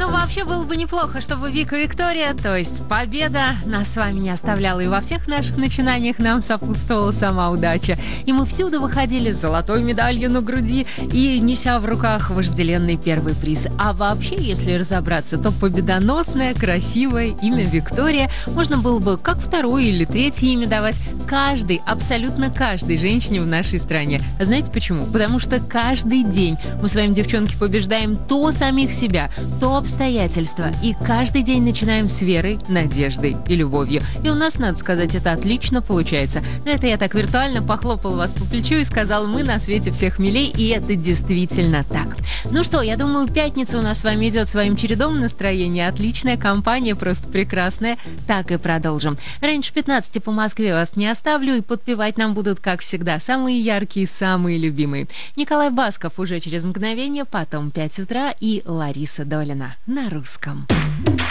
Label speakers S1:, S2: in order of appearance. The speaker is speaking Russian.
S1: Ну, вообще было бы неплохо, чтобы Вика Виктория, то есть победа, нас с вами не оставляла. И во всех наших начинаниях нам сопутствовала сама удача. И мы всюду выходили с золотой медалью на груди и неся в руках вожделенный первый приз. А вообще, если разобраться, то победоносное, красивое имя Виктория можно было бы как второе или третье имя давать каждой, абсолютно каждой женщине в нашей стране. А знаете почему? Потому что каждый день мы с вами, девчонки, побеждаем то самих себя, то обстоятельства. И каждый день начинаем с верой, надеждой и любовью. И у нас, надо сказать, это отлично получается. Но это я так виртуально похлопала вас по плечу и сказала, мы на свете всех милей, и это действительно так. Ну что, я думаю, пятница у нас с вами идет своим чередом, настроение отличное, компания просто прекрасная. Так и продолжим. Раньше 15 по Москве вас не оставлю, и подпевать нам будут, как всегда, самые яркие, самые любимые. Николай Басков уже через мгновение, потом 5 утра и Лариса Долина на русском.